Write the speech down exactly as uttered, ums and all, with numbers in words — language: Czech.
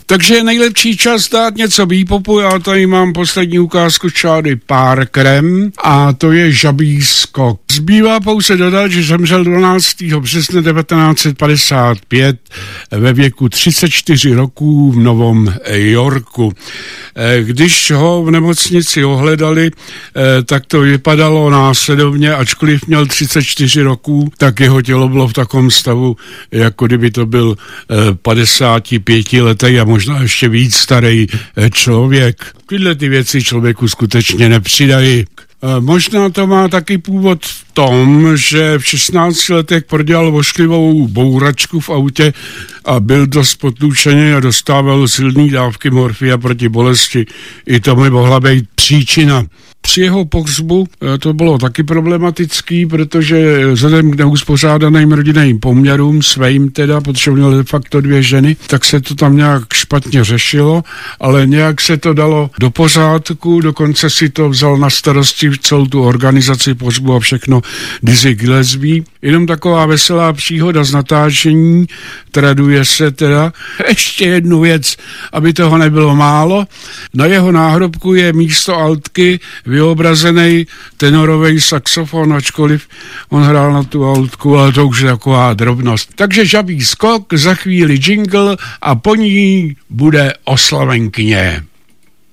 Takže je nejlepší čas dát něco výpopu. Já tady mám poslední ukázku s Charlie Parkerem a to je Žabý skok. Zbývá pouze dodat, že zemřel dvanáctého března devatenáct set padesát pět ve věku třicet čtyři roků v Novém Yorku. Když ho v nemocnici ohledali, tak to vypadalo následovně, ačkoliv měl třicet čtyři roků, tak jeho tělo bylo v takovém stavu, jako kdyby to byl padesátipětiletý a možná ještě víc starý člověk. Tyhle ty věci člověku skutečně nepřidají. Možná to má taky původ v tom, že v šestnácti letech prodělal ošklivou bouračku v autě a byl dost potlučený a dostával silné dávky morfia proti bolesti. I to by mohla být příčina. Při jeho pohřbu to bylo taky problematický, protože vzhledem k neuspořádaným rodinným poměrům svým teda, protože měl de facto dvě ženy, tak se to tam nějak špatně řešilo, ale nějak se to dalo do pořádku, dokonce si to vzal na starosti celou tu organizaci pohřbu a všechno Dizzy Gillespie. Jenom taková veselá příhoda z natáčení, traduje se teda. Ještě jednu věc, aby toho nebylo málo. Na jeho náhrobku je místo altky vyobrazený tenorový saxofon, ačkoliv on hrál na tu altku, ale to už je taková drobnost. Takže Žabý skok, za chvíli jingle a po ní bude oslavenkyně.